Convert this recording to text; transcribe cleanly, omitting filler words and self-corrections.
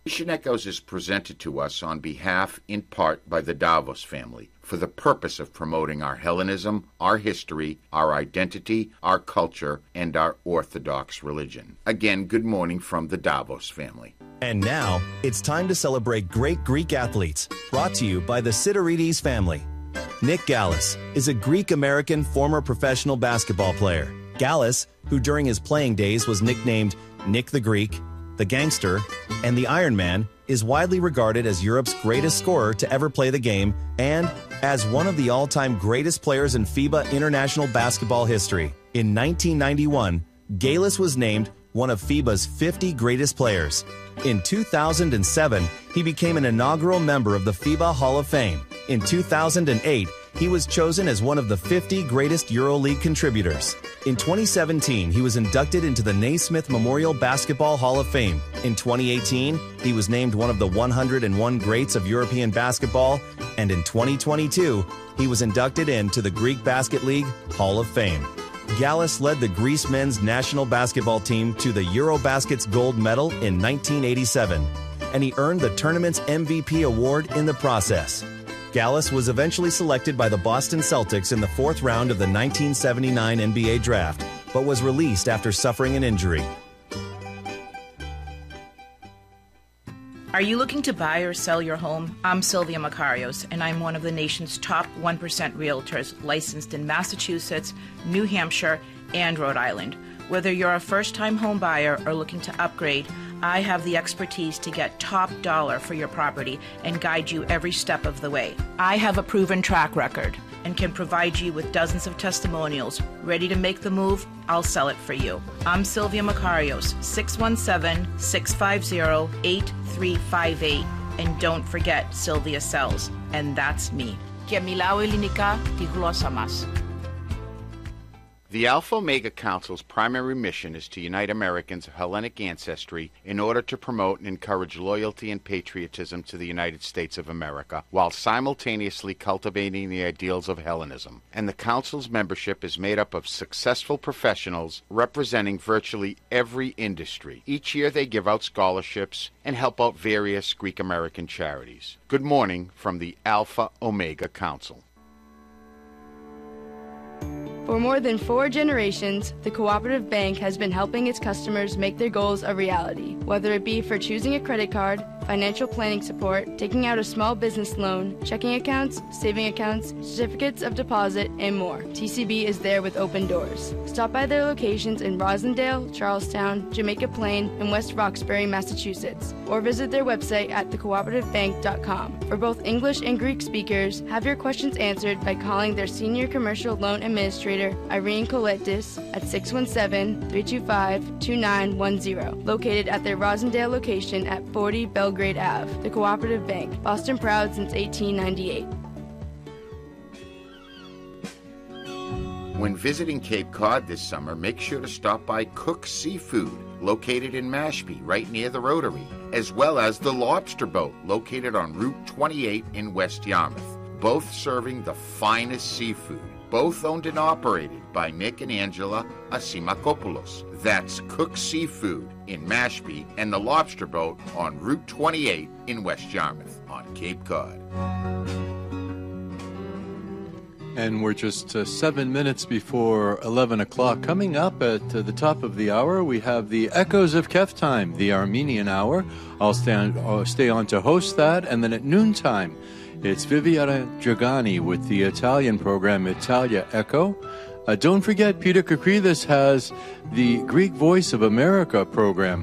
Mission Echoes is presented to us on behalf, in part, by the Davos family for the purpose of promoting our Hellenism, our history, our identity, our culture, and our Orthodox religion. Again, good morning from the Davos family. And now, it's time to celebrate great Greek athletes, brought to you by the Sidorides family. Nick Gallus is a Greek-American former professional basketball player. Gallus, who during his playing days was nicknamed Nick the Greek, the Gangster, and the Iron Man, is widely regarded as Europe's greatest scorer to ever play the game and as one of the all-time greatest players in FIBA international basketball history. In 1991, Gallus was named one of FIBA's 50 greatest players. In 2007, he became an inaugural member of the FIBA Hall of Fame. In 2008, he was chosen as one of the 50 greatest EuroLeague contributors. In 2017, he was inducted into the Naismith Memorial Basketball Hall of Fame. In 2018, he was named one of the 101 greats of European basketball. And in 2022, he was inducted into the Greek Basket League Hall of Fame. Gallus led the Greece men's national basketball team to the Eurobasket's gold medal in 1987, and he earned the tournament's MVP award in the process. Gallus was eventually selected by the Boston Celtics in the fourth round of the 1979 NBA draft, but was released after suffering an injury. Are you looking to buy or sell your home? I'm Sylvia Makarios, and I'm one of the nation's top 1% realtors licensed in Massachusetts, New Hampshire, and Rhode Island. Whether you're a first-time home buyer or looking to upgrade, I have the expertise to get top dollar for your property and guide you every step of the way. I have a proven track record and can provide you with dozens of testimonials. Ready to make the move? I'll sell it for you. I'm Sylvia Makarios, 617-650-8358. And don't forget, Sylvia sells. And that's me. Και μιλάω ελληνικά τη γλώσσα μας. The Alpha Omega Council's primary mission is to unite Americans of Hellenic ancestry in order to promote and encourage loyalty and patriotism to the United States of America, while simultaneously cultivating the ideals of Hellenism. And the Council's membership is made up of successful professionals representing virtually every industry. Each year they give out scholarships and help out various Greek American charities. Good morning from the Alpha Omega Council. For more than 4 generations, the Cooperative Bank has been helping its customers make their goals a reality, whether it be for choosing a credit card, financial planning support, taking out a small business loan, checking accounts, saving accounts, certificates of deposit, and more. TCB is there with open doors. Stop by their locations in Rosendale, Charlestown, Jamaica Plain, and West Roxbury, Massachusetts, or visit their website at thecooperative.bank.com. For both English and Greek speakers, have your questions answered by calling their Senior Commercial Loan Administrator, Irene Colettis, at 617-325-2910, located at their Rosendale location at 40 Belgrade Ave. The Cooperative Bank, Boston proud since 1898. When visiting Cape Cod this summer, make sure to stop by Cook's Seafood, located in Mashpee, right near the Rotary, as well as the Lobster Boat, located on Route 28 in West Yarmouth, both serving the finest seafood. Both owned and operated by Nick and Angela Asimakopoulos. That's Cook's Seafood in Mashpee and the Lobster Boat on Route 28 in West Yarmouth on Cape Cod. And we're just 7 minutes before 11 o'clock. Coming up at the top of the hour, we have the Echoes of Kef Time, the Armenian hour. I'll stay on to host that. And then at noontime, it's Viviana Giogani with the Italian program Italia Echo. Don't forget, Peter Kakridis has the Greek Voice of America program